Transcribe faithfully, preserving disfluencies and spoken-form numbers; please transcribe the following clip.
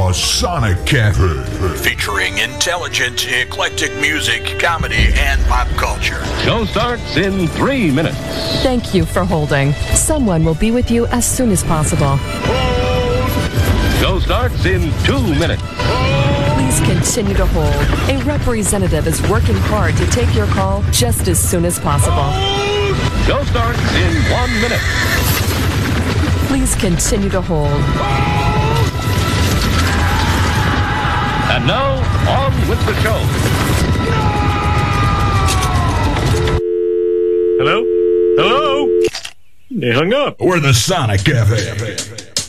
The Sonic Cafe. Featuring intelligent, eclectic music, comedy, and pop culture. Show starts in three minutes. Thank you for holding. Someone will be with you as soon as possible. Show starts in two minutes. Please continue to hold. A representative is working hard to take your call just as soon as possible. Show starts in one minute. Please continue to hold. And now, on with the show. Hello? Hello? They hung up. We're the Sonic Cafe.